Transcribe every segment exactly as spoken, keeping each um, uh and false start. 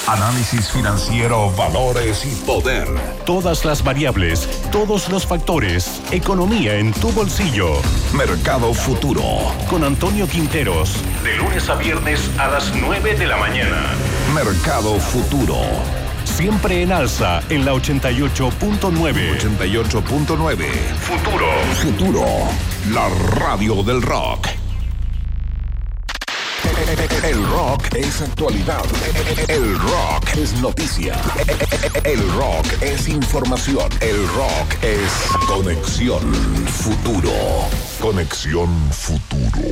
Análisis financiero, valores y poder. Todas las variables, todos los factores. Economía en tu bolsillo. Mercado Futuro. Con Antonio Quinteros. De lunes a viernes a las nueve de la mañana. Mercado Futuro. Siempre en alza en la ochenta y ocho punto nueve. ochenta y ocho punto nueve. Futuro. Futuro. La radio del rock. El rock es actualidad. El rock es noticia. El rock es información. El rock es conexión futuro. Conexión futuro.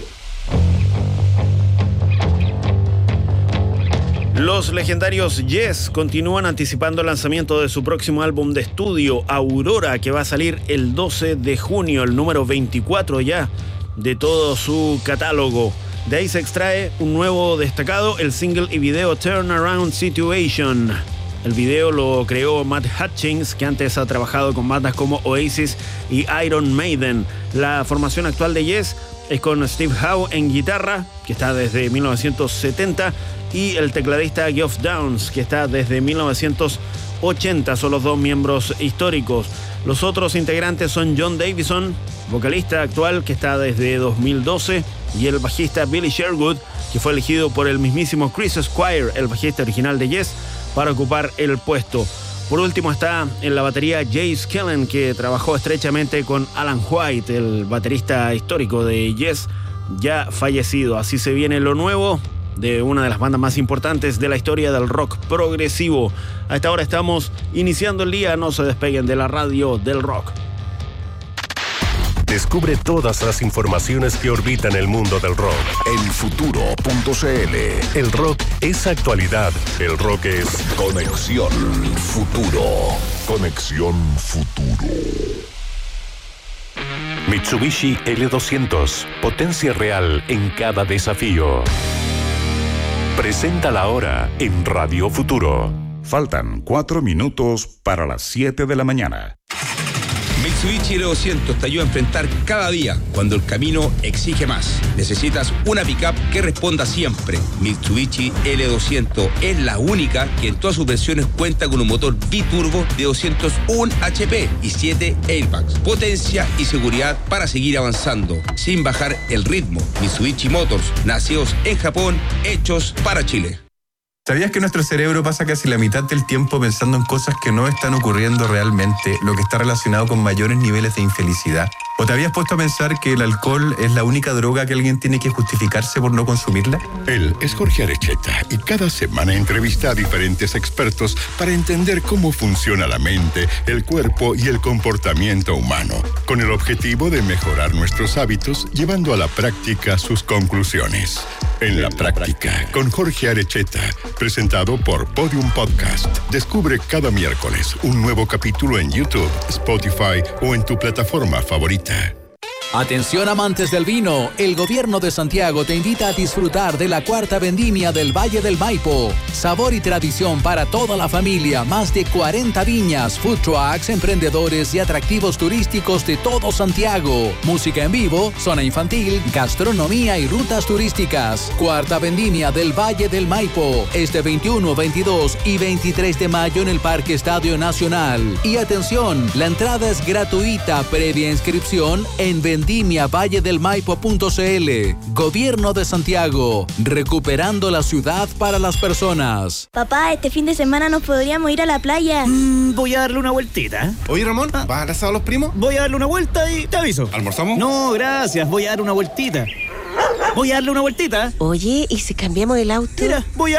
Los legendarios Yes continúan anticipando el lanzamiento de su próximo álbum de estudio, Aurora, que va a salir el doce de junio, el número veinticuatro ya de todo su catálogo. De ahí se extrae un nuevo destacado, el single y video Turnaround Situation. El video lo creó Matt Hutchins, que antes ha trabajado con bandas como Oasis y Iron Maiden. La formación actual de Yes es con Steve Howe en guitarra, que está desde mil novecientos setenta, y el tecladista Geoff Downes, que está desde mil novecientos ochenta. Son los dos miembros históricos. Los otros integrantes son John Davison, vocalista actual, que está desde dos mil doce, y el bajista Billy Sherwood, que fue elegido por el mismísimo Chris Squire, el bajista original de Yes, para ocupar el puesto. Por último está en la batería Jay Skellen, que trabajó estrechamente con Alan White, el baterista histórico de Yes, ya fallecido. Así se viene lo nuevo de una de las bandas más importantes de la historia del rock progresivo. A esta hora estamos iniciando el día. No se despeguen de la radio del rock. Descubre todas las informaciones que orbitan el mundo del rock. El futuro punto c l. El rock es actualidad. El rock es conexión futuro. Conexión futuro. Mitsubishi L doscientos. Potencia real en cada desafío. Presenta la hora en Radio Futuro. Faltan cuatro minutos para las siete de la mañana. Mitsubishi L doscientos te ayuda a enfrentar cada día cuando el camino exige más. Necesitas una pickup que responda siempre. Mitsubishi L doscientos es la única que en todas sus versiones cuenta con un motor biturbo de doscientos uno H P y siete airbags. Potencia y seguridad para seguir avanzando sin bajar el ritmo. Mitsubishi Motors, nacidos en Japón, hechos para Chile. ¿Sabías que nuestro cerebro pasa casi la mitad del tiempo pensando en cosas que no están ocurriendo realmente, lo que está relacionado con mayores niveles de infelicidad? ¿O te habías puesto a pensar que el alcohol es la única droga que alguien tiene que justificarse por no consumirla? Él es Jorge Arecheta y cada semana entrevista a diferentes expertos para entender cómo funciona la mente, el cuerpo y el comportamiento humano, con el objetivo de mejorar nuestros hábitos, llevando a la práctica sus conclusiones. En la práctica, con Jorge Arecheta, presentado por Podium Podcast. Descubre cada miércoles un nuevo capítulo en YouTube, Spotify o en tu plataforma favorita. Atención amantes del vino, el gobierno de Santiago te invita a disfrutar de la cuarta vendimia del Valle del Maipo. Sabor y tradición para toda la familia, más de cuarenta viñas, food trucks, emprendedores y atractivos turísticos de todo Santiago. Música en vivo, zona infantil, gastronomía y rutas turísticas. Cuarta vendimia del Valle del Maipo, este veintiuno, veintidós y veintitrés de mayo en el Parque Estadio Nacional. Y atención, la entrada es gratuita previa inscripción en vendimia valle del maipo punto c l. Gobierno de Santiago, recuperando la ciudad para las personas. Papá, este fin de semana nos podríamos ir a la playa. Mm, voy a darle una vueltita. Oye, Ramón, ¿vas a casar a los primos? Voy a darle una vuelta y te aviso. ¿Almorzamos? No, gracias, voy a darle una vueltita. Voy a darle una vueltita. Oye, ¿y si cambiamos el auto? Mira, voy a